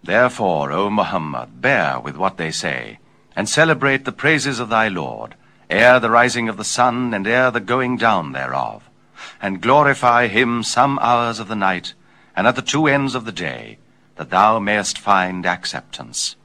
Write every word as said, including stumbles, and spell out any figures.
Therefore, O Muhammad, bear with what they say, and celebrate the praises of thy Lord, ere the rising of the sun, and ere the going down thereof, and glorify him some hours of the night, and at the two ends of the day, that thou mayest find acceptance.